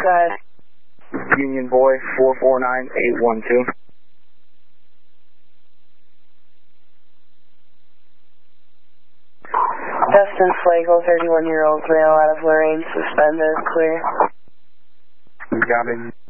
ahead. Union Boy 449812. Dustin Flagel, 31-year-old male out of Lorraine, suspended, clear. Got it.